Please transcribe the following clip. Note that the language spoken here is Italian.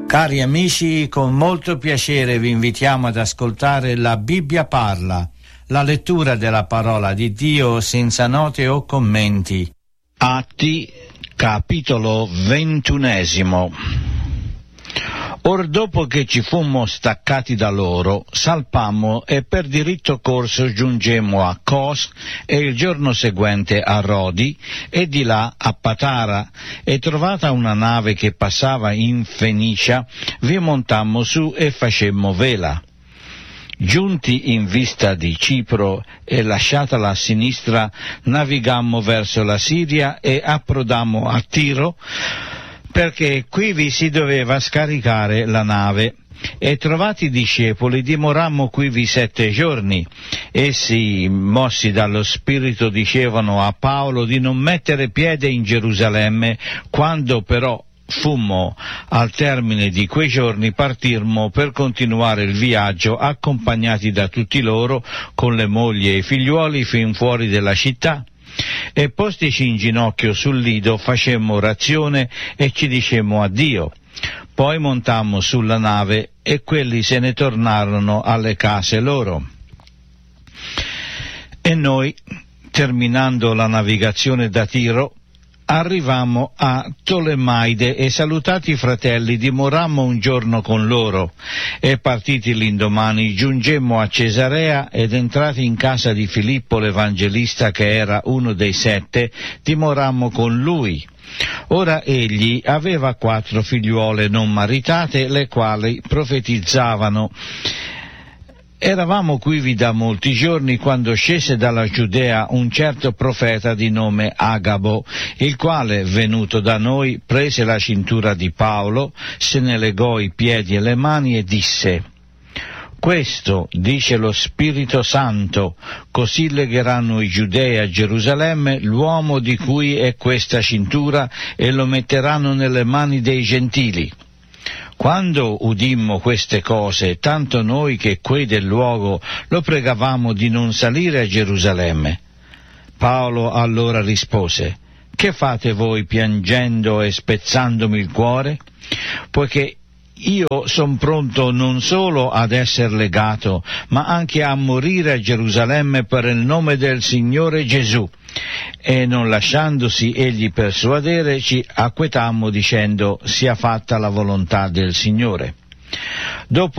Cari amici, con molto piacere vi invitiamo ad ascoltare La Bibbia parla, la lettura della parola di Dio senza note o commenti. Atti, capitolo 21. Or dopo che ci fummo staccati da loro, salpammo e per diritto corso giungemmo a Cos e il giorno seguente a Rodi e di là a Patara, e trovata una nave che passava in Fenicia, vi montammo su e facemmo vela. Giunti in vista di Cipro e lasciatala a sinistra, navigammo verso la Siria e approdammo a Tiro, perché qui vi si doveva scaricare la nave. E trovati i discepoli dimorammo quivi 7 giorni. Essi, mossi dallo Spirito, dicevano a Paolo di non mettere piede in Gerusalemme. Quando però fummo al termine di quei giorni, partirmo per continuare il viaggio, accompagnati da tutti loro, con le mogli e i figliuoli, fin fuori della città. E postici in ginocchio sul lido, facemmo orazione e ci dicemmo addio. Poi montammo sulla nave e quelli se ne tornarono alle case loro. E noi, terminando la navigazione da Tiro, arrivammo a Tolemaide e, salutati i fratelli, dimorammo un giorno con loro, e partiti l'indomani giungemmo a Cesarea, ed entrati in casa di Filippo l'Evangelista, che era uno dei 7, dimorammo con lui. Ora egli aveva 4 figliuole non maritate, le quali profetizzavano. Eravamo quivi da molti giorni quando scese dalla Giudea un certo profeta di nome Agabo, il quale, venuto da noi, prese la cintura di Paolo, se ne legò i piedi e le mani e disse: «Questo, dice lo Spirito Santo, così legheranno i Giudei a Gerusalemme l'uomo di cui è questa cintura e lo metteranno nelle mani dei Gentili». Quando udimmo queste cose, tanto noi che quei del luogo, lo pregavamo di non salire a Gerusalemme. Paolo allora rispose: «Che fate voi piangendo e spezzandomi il cuore? Poiché io son pronto non solo ad essere legato, ma anche a morire a Gerusalemme per il nome del Signore Gesù». E non lasciandosi egli persuadere, ci acquetammo dicendo: «Sia fatta la volontà del Signore». Dopo